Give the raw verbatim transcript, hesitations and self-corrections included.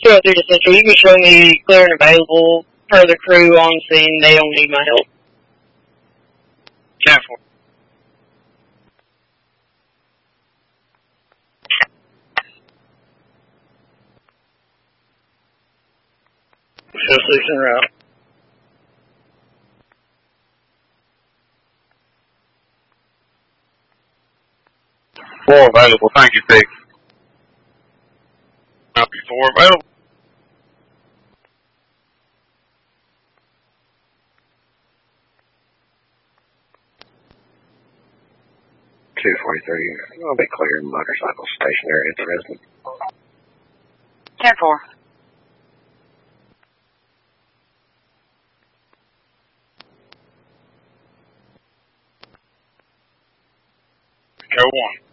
So through the central, you can show me clear and available per the crew on scene. They don't need my help. ten four. Show six en route. Four available. Thank you, six. Copy. Four available. two forty-three. I'll be clearing motorcycle stationary at the resident. ten four. Go one.